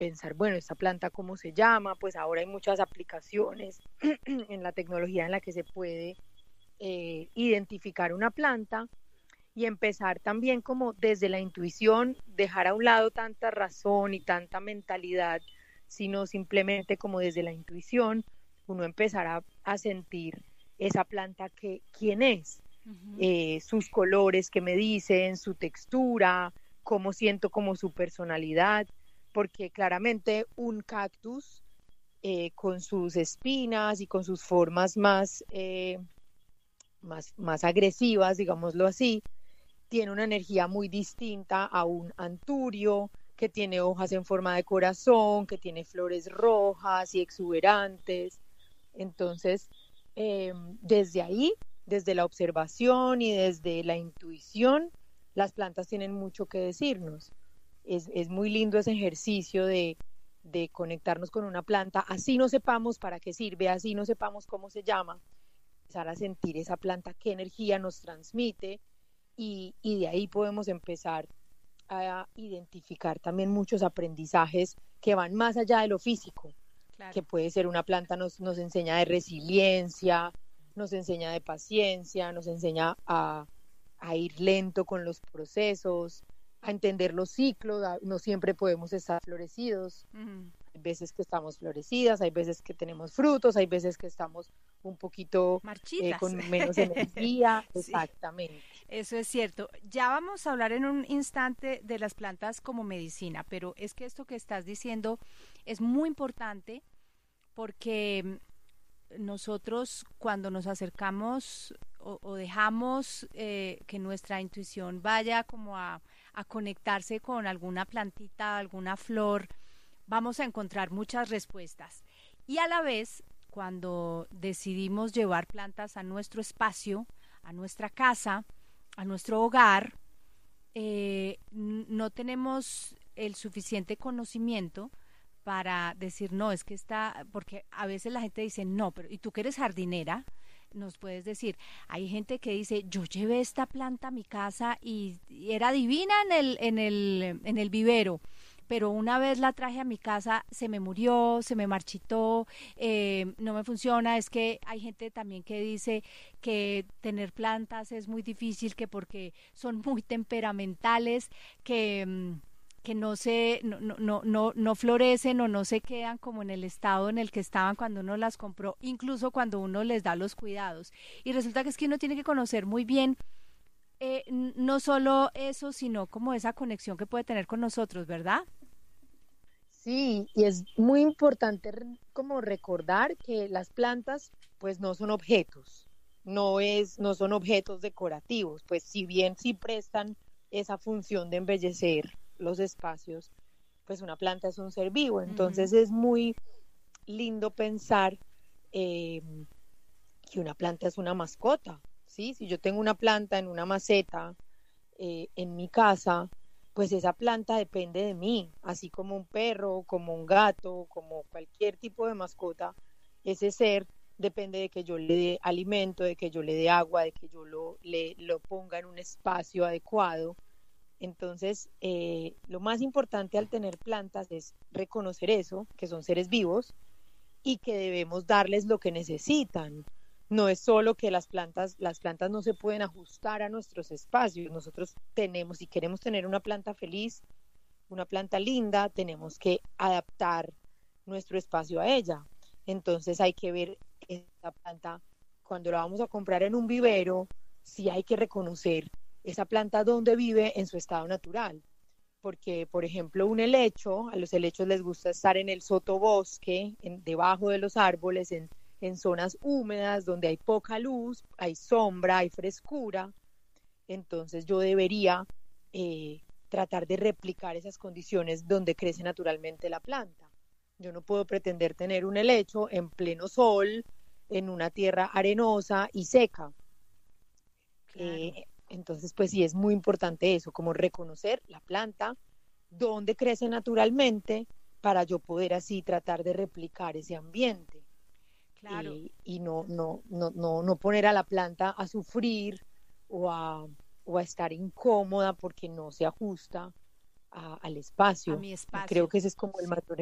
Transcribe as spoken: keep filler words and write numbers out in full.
pensar, bueno, esta planta cómo se llama, pues ahora hay muchas aplicaciones en la tecnología en la que se puede eh, identificar una planta y empezar también como desde la intuición, dejar a un lado tanta razón y tanta mentalidad, sino simplemente como desde la intuición, uno empezar a, a sentir esa planta que, quién es, Ujú. eh, sus colores que me dicen, su textura, cómo siento como su personalidad, porque claramente un cactus eh, con sus espinas y con sus formas más, eh, más, más agresivas, digámoslo así, tiene una energía muy distinta a un anturio que tiene hojas en forma de corazón, que tiene flores rojas y exuberantes. Entonces, eh, desde ahí, desde la observación y desde la intuición, las plantas tienen mucho que decirnos. Es, es muy lindo ese ejercicio de, de conectarnos con una planta, así no sepamos para qué sirve, así no sepamos cómo se llama, empezar a sentir esa planta, qué energía nos transmite y, y de ahí podemos empezar a identificar también muchos aprendizajes que van más allá de lo físico, Claro. que puede ser una planta nos, nos enseña de resiliencia, nos enseña de paciencia, nos enseña a, a ir lento con los procesos, a entender los ciclos, a, no siempre podemos estar florecidos, Ujú. hay veces que estamos florecidas, hay veces que tenemos frutos, hay veces que estamos un poquito eh, Marchitas. con menos energía, Sí, exactamente. eso es cierto. Ya vamos a hablar en un instante de las plantas como medicina, pero es que esto que estás diciendo es muy importante porque nosotros cuando nos acercamos o, o dejamos eh, que nuestra intuición vaya como a, a conectarse con alguna plantita, alguna flor, vamos a encontrar muchas respuestas. Y a la vez, cuando decidimos llevar plantas a nuestro espacio, a nuestra casa, a nuestro hogar, eh, no tenemos el suficiente conocimiento para decir, no, es que está, porque a veces la gente dice, no, pero, y tú que eres jardinera, nos puedes decir, hay gente que dice, yo llevé esta planta a mi casa y, y era divina en el, en el, en el vivero, pero una vez la traje a mi casa, se me murió, se me marchitó, eh, no me funciona. Es que hay gente también que dice que tener plantas es muy difícil, que porque son muy temperamentales, que... Mm, que no se no, no, no, no, no florecen o no se quedan como en el estado en el que estaban cuando uno las compró, incluso cuando uno les da los cuidados. Y resulta que es que uno tiene que conocer muy bien eh, no solo eso, sino como esa conexión que puede tener con nosotros, ¿verdad? Sí, y es muy importante re- como recordar que las plantas pues no son objetos, no es, no son objetos decorativos, pues si bien sí prestan esa función de embellecer los espacios, pues una planta es un ser vivo, Ujú. entonces es muy lindo pensar eh, que una planta es una mascota, ¿sí? Si yo tengo una planta en una maceta eh, en mi casa, pues esa planta depende de mí, así como un perro, como un gato, como cualquier tipo de mascota, ese ser depende de que yo le dé alimento, de que yo le dé agua, de que yo lo, le, lo ponga en un espacio adecuado. Entonces, eh, lo más importante al tener plantas es reconocer eso, que son seres vivos, y que debemos darles lo que necesitan. No es solo que las plantas, las plantas no se pueden ajustar a nuestros espacios. Nosotros tenemos, si queremos tener una planta feliz, una planta linda, tenemos que adaptar nuestro espacio a ella. Entonces hay que ver esa planta, cuando la vamos a comprar en un vivero, sí hay que reconocer esa planta dónde vive en su estado natural porque, por ejemplo, un helecho, a los helechos les gusta estar en el sotobosque, en, debajo de los árboles, en, en zonas húmedas donde hay poca luz, hay sombra, hay frescura. Entonces yo debería eh, tratar de replicar esas condiciones donde crece naturalmente la planta. Yo no puedo pretender tener un helecho en pleno sol, en una tierra arenosa y seca. Claro. Eh, entonces, pues sí, es muy importante eso, como reconocer la planta, dónde crece naturalmente, para yo poder así tratar de replicar ese ambiente Claro. eh, y no, no, no, no, no poner a la planta a sufrir o a, o a estar incómoda porque no se ajusta a- al a espacio. mi Y creo espacio. que ese es como el mayor